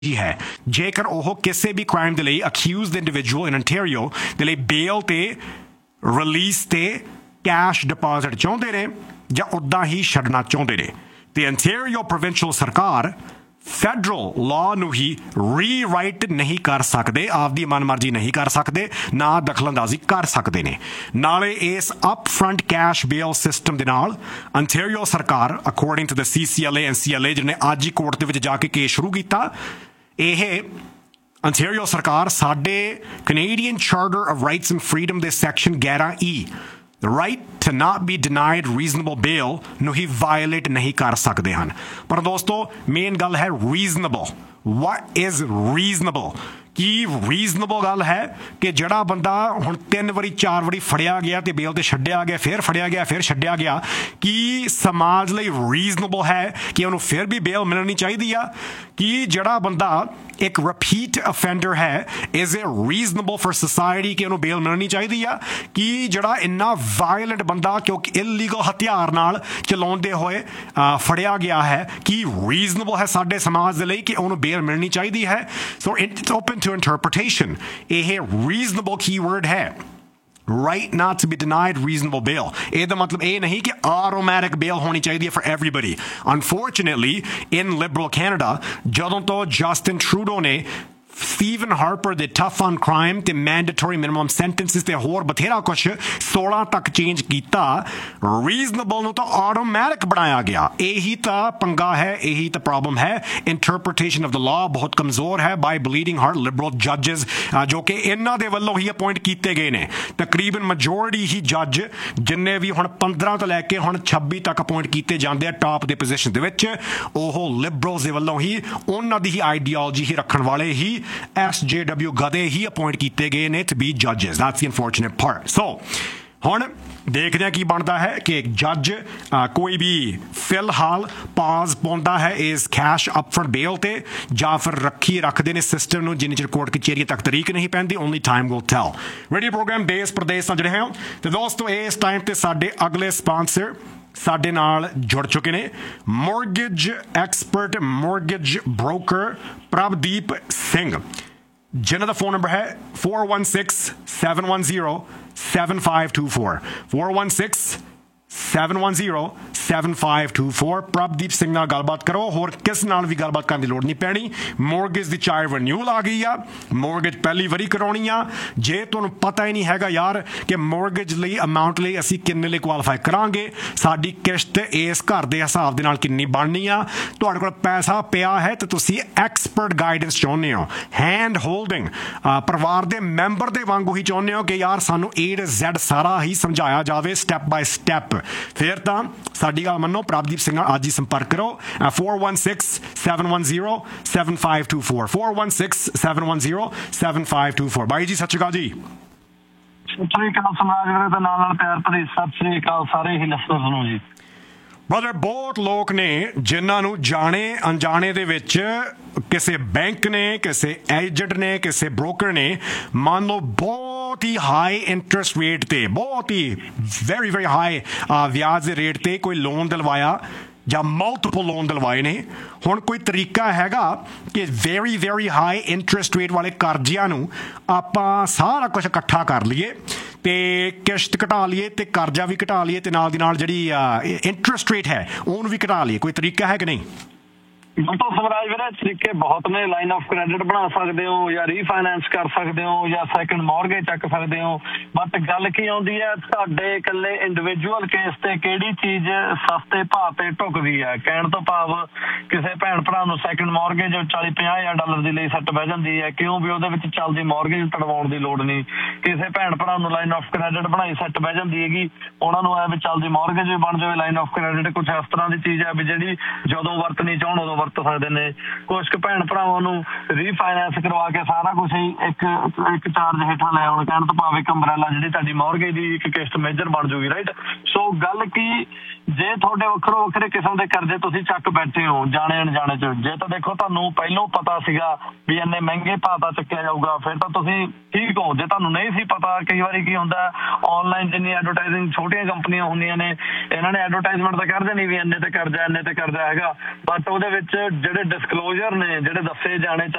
है जेकर ਉਹ ਕਿਸੇ ਵੀ ਕ੍ਰਾਈਮ ਦੇ ਲਈ ਅਕਿਊਜ਼ਡ ਇੰਡੀਵਿਜੂਅਲ ਇਨ ontario ਦੇ ਲਈ ਬੇਲ ਤੇ ਰਿਲੀਜ਼ ਤੇ ਕੈਸ਼ ਡਿਪੋਜ਼ਿਟ ਚਾਹੁੰਦੇ ਨੇ ਜਾਂ ਉੱਦਾਂ ਹੀ ਛੱਡਣਾ ਚਾਹੁੰਦੇ ਨੇ ਤੇ ontario provincial ਸਰਕਾਰ ਫੈਡਰਲ ਲਾਅ ਨੂੰ ਹੀ ਰੀਰਾਈਟ ਨਹੀਂ ਕਰ ਸਕਦੇ, ਆਪਦੀ ਮਨਮਰਜ਼ੀ ਨਹੀਂ ਕਰ ਸਕਦੇ, ਨਾ ਦਖਲਅੰਦਾਜ਼ੀ ਕਰ ਸਕਦੇ ਨੇ। ਨਾਲੇ ਇਸ ਅਪਫਰੰਟ ਕੈਸ਼ ਬੇਲ ਸਿਸਟਮ ਦੇ ਨਾਲ ontario ਸਰਕਾਰ according to the CCLA and CLA ਜਿਹਨੇ ਅੱਜ ਹੀ ਕੋਰਟ ਦੇ ਵਿੱਚ ਜਾ ਕੇ ਕੇਸ ਸ਼ੁਰੂ ਕੀਤਾ, ਇਹ ontario ਸਰਕਾਰ ਸਾਡੇ Canadian Charter of Rights and Freedom ਦੇ section 11E the right to not be denied reasonable bail ਨੂੰ ਹੀ ਵਾਇਓਲੇਟ ਨਹੀਂ ਕਰ ਸਕਦੇ ਹਨ। ਪਰ ਦੋਸਤੋ ਮੇਨ ਗੱਲ ਹੈ reasonable। what is reasonable? Ki reasonable ਗੱਲ ਹੈ ਕਿ ਜਿਹੜਾ ਬੰਦਾ ਹੁਣ 3 ਵਾਰੀ 4 ਵਾਰੀ ਫੜਿਆ ਗਿਆ ਤੇ ਬੇਲ ਤੇ ਛੱਡਿਆ ਗਿਆ, ਫਿਰ ਫੜਿਆ ਗਿਆ, ਫਿਰ ਛੱਡਿਆ ਗਿਆ, ਕੀ ਸਮਾਜ ਲਈ ਰੀਜ਼ਨੇਬਲ ਹੈ ਕਿ ਉਹਨੂੰ ਫਿਰ ਵੀ ਬੇਲ ਮਿਲਣੀ ਚਾਹੀਦੀ ਆ? ਕੀ ਜਿਹੜਾ ਬੰਦਾ ਇੱਕ ਰਿਪੀਟ ਅਫੈਂਡਰ ਹੈ is it reasonable for society ਕਿ ਉਹਨੂੰ ਬੇਲ ਮਿਲਣੀ ਚਾਹੀਦੀ ਆ? ਕੀ ਜਿਹੜਾ ਇੰਨਾ ਵਾਇਲੈਂਟ ਬੰਦਾ ਕਿਉਂਕਿ ਇਲੀਗਲ ਹਥਿਆਰ ਨਾਲ ਚਲਾਉਂਦੇ ਹੋਏ ਫੜਿਆ ਗਿਆ ਹੈ, ਕੀ ਰੀਜ਼ਨੇਬਲ ਹੈ ਸਾਡੇ ਸਮਾਜ ਦੇ ਲਈ ਕਿ ਉਹਨੂੰ ਬੇਲ ਮਿਲਣੀ ਚਾਹੀਦੀ ਹੈ? So it's open to interpretation। ਇਹ reasonable keyword ਹੈ, right not to be denied reasonable bail। ਇਹਦਾ ਮਤਲਬ ਇਹ ਨਹੀਂ ਕਿ automatic bail ਹੋਣੀ ਚਾਹੀਦੀ ਹੈ for everybody। Unfortunately in liberal Canada ਜਦੋਂ ਤੋਂ ਜਸਟਿਨ ਟਰੂਡੋ ਨੇ Stephen Harper ਦੇ tough on crime ਤੇ mandatory minimum sentences ਤੇ ਹੋਰ ਬਥੇਰਾ ਕੁਛ 16 ਤੱਕ ਚੇਂਜ ਕੀਤਾ, reasonable ਨੂੰ ਤਾਂ automatic ਬਣਾਇਆ ਗਿਆ। ਇਹੀ ਤਾਂ ਪੰਗਾ ਹੈ, ਇਹੀ ਤਾਂ ਪ੍ਰੋਬਲਮ ਹੈ। interpretation of the law ਬਹੁਤ ਕਮਜ਼ੋਰ ਹੈ by bleeding heart liberal judges ਜੋ ਕਿ ਇਹਨਾਂ ਦੇ ਵੱਲੋਂ ਹੀ ਅਪਾਇੰਟ ਕੀਤੇ ਗਏ ਨੇ। ਤਕਰੀਬਨ majority ਹੀ ਜੱਜ ਜਿੰਨੇ ਵੀ ਹੁਣ 15 ਤੋਂ ਲੈ ਕੇ ਹੁਣ 26 ਤੱਕ ਅਪਾਇੰਟ ਕੀਤੇ ਜਾਂਦੇ ਆ ਟਾਪ ਦੇ ਪੋਜੀਸ਼ਨ ਦੇ ਵਿੱਚ, ਉਹ ਲਿਬਰਲਸ ਦੇ ਵੱਲੋਂ ਹੀ ਉਹਨਾਂ ਦੀ ਹੀ ਆਈਡੀਓਲੋਜੀ ਹੀ ਰੱਖਣ ਵਾਲੇ ਹੀ SJW ਗਧੇ ਹੀ ਅਪਾਇੰਟ ਕੀਤੇ ਗਏ ਨੇ to be judges। That's the unfortunate part। So ਹੁਣ ਦੇਖਦੇ ਹਾਂ ਕੀ ਬਣਦਾ ਹੈ ਕਿ ਇੱਕ ਜੱਜ ਕੋਈ ਵੀ ਫਿਲਹਾਲ ਪਾਜ਼ ਪਾਉਂਦਾ ਹੈ ਇਸ ਕੈਸ਼ ਅਪਫਰੰਟ ਬੇਲ ਤੇ ਜਾਂ ਫਿਰ ਰੱਖਦੇ ਨੇ ਸਿਸਟਮ ਨੂੰ ਜਿੰਨੇ ਚਿਰ ਕੋਰਟ ਕਚਹਿਰੀ ਤੱਕ ਤਰੀਕ ਨਹੀਂ ਪੈਂਦੀ। Only time will tell. Radio programme ਦੇਸ਼ ਪ੍ਰਦੇਸ਼ ਨਾਲ ਜਿਹੜੇ ਹੋ ਤੇ ਦੋਸਤੋ ਇਸ ਟਾਈਮ ਤੇ ਸਾਡੇ ਅਗਲੇ ਸਪਾਂਸਰ ਸਾਡੇ ਨਾਲ ਜੁੜ ਚੁੱਕੇ ਨੇ mortgage expert mortgage broker Prabhdeep Singh, ਜਿਨ੍ਹਾਂ ਦਾ ਫੋਨ ਨੰਬਰ ਹੈ 416-710-7524 416-710-7524। ਪ੍ਰਭਦੀਪ ਸਿੰਘ ਨਾਲ ਗੱਲਬਾਤ ਕਰੋ, ਹੋਰ ਕਿਸ ਨਾਲ ਵੀ ਗੱਲਬਾਤ ਕਰਨ ਦੀ ਲੋੜ ਨਹੀਂ ਪੈਣੀ। ਮੌਰਗੇਜ ਦੀ ਚਾਹੇ ਰਿਨਿਊਅਲ ਆ ਗਈ ਆ, ਮੌਰਗੇਜ ਪਹਿਲੀ ਵਾਰੀ ਕਰਾਉਣੀ ਆ, ਜੇ ਤੁਹਾਨੂੰ ਪਤਾ ਹੀ ਨਹੀਂ ਹੈਗਾ ਯਾਰ ਕਿ ਮੌਰਗੇਜ ਲਈ ਅਮਾਊਂਟ ਲਈ ਅਸੀਂ ਕਿੰਨੇ ਲਈ ਕੁਆਲੀਫਾਈ ਕਰਾਂਗੇ, ਸਾਡੀ ਕਿਸ਼ਤ ਇਸ ਘਰ ਦੇ ਹਿਸਾਬ ਦੇ ਨਾਲ ਕਿੰਨੀ ਬਣਨੀ ਆ, ਤੁਹਾਡੇ ਕੋਲ ਪੈਸਾ ਪਿਆ ਹੈ ਤੇ ਤੁਸੀਂ ਐਕਸਪਰਟ ਗਾਈਡੈਂਸ ਚਾਹੁੰਦੇ ਹੋ, ਹੈਂਡ ਹੋਲਡਿੰਗ ਪਰਿਵਾਰ ਦੇ ਮੈਂਬਰ ਦੇ ਵਾਂਗੂ ਹੀ ਚਾਹੁੰਦੇ ਹੋ ਕਿ ਯਾਰ ਸਾਨੂੰ A to Z ਸਾਰਾ ਹੀ ਸਮਝਾਇਆ ਜਾਵੇ ਸਟੈਪ ਬਾਏ ਸਟੈਪ, ਫਿਰ ਤਾਂ ਸਾਡੀ ਗੱਲ ਮੰਨੋ, ਪ੍ਰਭਦੀਪ ਸਿੰਘ ਨਾਲ ਅੱਜ ਹੀ ਸੰਪਰਕ ਕਰੋ 416-710-7524 416-710-7524। ਬਾਈ ਜੀ ਸਤਿ ਸ਼੍ਰੀ ਅਕਾਲ ਜੀ। ਸਤਿ ਸ਼੍ਰੀ ਅਕਾਲ ਸਮਾਜ ਵੀਰੇ ਦੇ ਨਾਲ ਪਿਆਰ ਭਰੀ ਸਤਿ ਸ਼੍ਰੀ ਅਕਾਲ ਸਾਰੇ ਹੀ ਲਿਸਨਰਸ ਨੂੰ ਜੀ। ਬ੍ਰਦਰ ਬਹੁਤ ਲੋਕ ਨੇ ਜਿਨ੍ਹਾਂ ਨੂੰ ਜਾਣੇ ਅਣਜਾਣੇ ਦੇ ਵਿੱਚ ਕਿਸੇ ਬੈਂਕ ਨੇ, ਕਿਸੇ ਏਜੰਟ ਨੇ, ਕਿਸੇ ਬ੍ਰੋਕਰ ਨੇ ਮੰਨ ਲਓ ਬਹੁਤ ਹੀ ਹਾਈ ਇੰਟਰਸਟ ਰੇਟ ਤੇ, ਬਹੁਤ ਹੀ ਵੈਰੀ ਵੈਰੀ ਹਾਈ ਵਿਆਜ ਦੇ ਰੇਟ ਤੇ ਕੋਈ ਲੋਨ ਦਿਲਵਾਇਆ ਜਾਂ ਮਲਟੀਪਲ ਲੋਨ ਦਿਲਵਾਏ ਨੇ। ਹੁਣ ਕੋਈ ਤਰੀਕਾ ਹੈਗਾ ਕਿ very very high interest rate ਵਾਲੇ ਕਰਜ਼ਿਆਂ ਨੂੰ ਆਪਾਂ ਸਾਰਾ ਕੁਛ ਇਕੱਠਾ ਕਰ ਲਈਏ ਤੇ ਕਿਸ਼ਤ ਘਟਾ ਲਈਏ ਤੇ ਕਰਜ਼ਾ ਵੀ ਘਟਾ ਲਈਏ ਤੇ ਨਾਲ ਦੀ ਨਾਲ ਜਿਹੜੀ ਇੰਟਰਸਟ ਰੇਟ ਹੈ ਉਹਨੂੰ ਵੀ ਘਟਾ ਲਈਏ, ਕੋਈ ਤਰੀਕਾ ਹੈ ਕਿ ਨਹੀਂ? ਬਿਲਕੁਲ ਸਵਰਾਜ ਵੀਰੇ, ਤਰੀਕੇ ਬਹੁਤ ਨੇ। ਲਾਈਨ ਆਫ ਕ੍ਰੈਡਿਟ ਬਣਾ ਸਕਦੇ ਹੋ ਜਾਂ ਰੀਫਾਈਨੈਂਸ ਕਰ ਸਕਦੇ ਹੋ ਜਾਂ ਸੈਕੰਡ ਮੌਰਗੇਜ ਚੱਕ ਸਕਦੇ ਹੋ, ਬਟ ਗੱਲ ਕੀ ਆਉਂਦੀ ਹੈ ਤੁਹਾਡੇ ਇਕੱਲੇ ਇੰਡੀਵਿਜੂਅਲ ਕੇਸ ਤੇ ਕਿਹੜੀ ਚੀਜ਼ ਸਸਤੇ ਭਾਅ ਤੇ ਢੁਕਦੀ ਹੈ। ਕਹਿਣ ਤੋਂ ਭਾਵ ਕਿਸੇ ਭੈਣ ਭਰਾ ਨੂੰ ਸੈਕੰਡ ਮੌਰਗੇਜ $40-50,000 ਦੀ ਲਈ ਸੱਟ ਬਹਿ ਜਾਂਦੀ ਹੈ, ਕਿਉਂ ਵੀ ਉਹਦੇ ਵਿੱਚ ਚੱਲਦੀ ਮੌਰਗੇਜ ਤੜਵਾਉਣ ਦੀ ਲੋੜ ਨਹੀਂ। ਕਿਸੇ ਭੈਣ ਭਰਾ ਨੂੰ ਲਾਈਨ ਆਫ ਕ੍ਰੈਡਿਟ ਬਣਾਈ ਸੱਟ ਬਹਿ ਜਾਂਦੀ ਹੈਗੀ, ਉਹਨਾਂ ਨੂੰ ਐ ਵੀ ਚੱਲਦੀ ਮੌਰਗੇਜ ਵੀ ਬਣ ਜਾਵੇ। ਲਾਈਨ ਆਫ ਕ੍ਰੈਡਿਟ ਕੁਛ ਇਸ ਤਰ੍ਹਾਂ ਦੀ ਚੀਜ਼ ਹੈ ਵੀ ਜਿਹੜੀ ਜਦੋਂ ਵਰਤਣੀ ਚਾਹਣ ਉਦੋਂ ਵਰਤ ਸਕਦੇ ਨੇ। ਕੁਛ ਕੁ ਭੈਣ ਭਰਾਵਾਂ ਨੂੰ ਰੀਫਾਈਨੈਂਸ ਕਰਵਾ ਕੇ ਸਾਰਾ ਕੁਛ ਹੀ ਇੱਕ ਚਾਰਜ ਹੇਠਾਂ ਲੈ ਆਉਣ, ਕਹਿਣ ਤੋਂ ਭਾਵ ਇੱਕ ਅੰਬਰੈਲਾ ਜਿਹੜੀ ਤੁਹਾਡੀ ਮੌਰਗੇਜ ਦੀ ਇੱਕ ਕਿਸ਼ਤ ਮੇਜਰ ਬਣ ਜੂਗੀ, ਰਾਈਟ। ਸੋ ਗੱਲ ਕੀ, ਜੇ ਤੁਹਾਡੇ ਵੱਖਰੋ ਵੱਖਰੇ ਕਿਸਮ ਦੇ ਕਰਜ਼ੇ ਤੁਸੀਂ ਚੱਕ ਬੈਠੇ ਹੋ ਜਾਣੇ ਅਣਜਾਣੇ ਚ, ਜੇ ਤਾਂ ਦੇਖੋ ਤੁਹਾਨੂੰ ਪਹਿਲੋਂ ਪਤਾ ਸੀਗਾ ਵੀ ਇੰਨੇ ਮਹਿੰਗੇ ਭਾਅ ਦਾ ਚੱਕਿਆ ਜਾਊਗਾ ਫਿਰ ਤਾਂ ਤੁਸੀਂ ਠੀਕ ਹੋ। ਜੇ ਤੁਹਾਨੂੰ ਨਹੀਂ ਸੀ ਪਤਾ, ਕਈ ਵਾਰੀ ਕੀ ਹੁੰਦਾ ਆਨਲਾਈਨ ਜਿੰਨੀ ਐਡਵਰਟਾਈਜ਼ਿੰਗ ਛੋਟੀਆਂ ਕੰਪਨੀਆਂ ਹੁੰਦੀਆਂ ਨੇ ਇਹਨਾਂ ਨੇ ਐਡਵਰਟਾਈਜ਼ਮੈਂਟ ਤਾਂ ਕਰ ਦੇਣੀ ਵੀ ਇੰਨੇ ਤੇ ਕਰਜ਼ਾ, ਇੰਨੇ ਤੇ ਕਰਜ਼ਾ ਹੈਗਾ, ਬਟ ਉਹਦੇ ਵਿੱਚ ਜਿਹੜੇ ਡਿਸਕਲੋਜ਼ਰ ਨੇ ਜਿਹੜੇ ਦੱਸੇ ਜਾਣੇ